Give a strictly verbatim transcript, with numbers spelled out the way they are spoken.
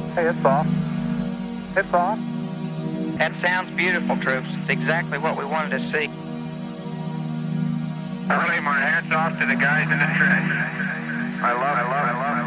Hey, it's off. It's off. That sounds beautiful, troops. It's exactly what we wanted to see. Early, my hats off to the guys in the trench. I love, I love, I love